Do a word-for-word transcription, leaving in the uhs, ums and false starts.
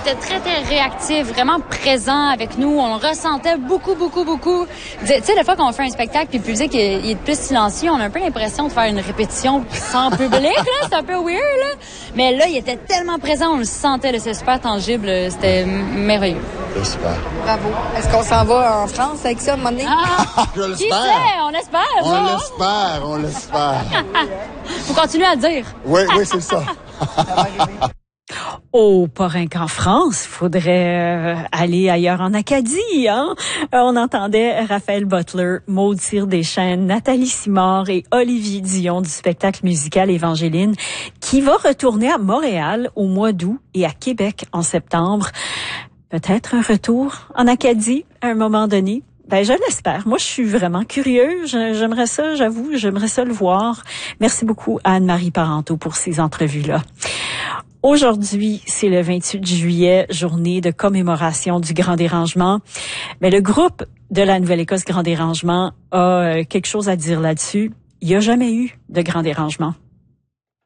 était très, très réactif, vraiment présent avec nous. On le ressentait beaucoup, beaucoup, beaucoup. Tu sais, la fois qu'on fait un spectacle puis le public il est plus silencieux, on a un peu l'impression de faire une répétition sans public, là. C'est un peu weird, là. Mais là, il était tellement présent, on le sentait, là. C'est super tangible. C'était merveilleux. C'est super. Bravo. Est-ce qu'on s'en va en France avec ça, à un moment donné? Ah, Je qui l'espère. sait? On espère, On ça. l'espère, on l'espère. Faut continuer à le dire. Oui, oui, c'est ça. Oh, pas rien qu'en France, faudrait euh, aller ailleurs en Acadie, hein? Euh, on entendait Raphaël Butler, Maude Cyr-Deschênes, Nathalie Simard et Olivier Dion du spectacle musical Évangeline, qui va retourner à Montréal au mois d'août et à Québec en septembre. Peut-être un retour en Acadie à un moment donné. Ben, je l'espère. Moi, je suis vraiment curieuse. J'aimerais ça, j'avoue, j'aimerais ça le voir. Merci beaucoup à Anne-Marie Parenteau pour ces entrevues-là. Aujourd'hui, c'est le vingt-huit juillet, journée de commémoration du Grand Dérangement. Mais le groupe de la Nouvelle-Écosse Grand Dérangement a quelque chose à dire là-dessus. Il n'y a jamais eu de Grand Dérangement.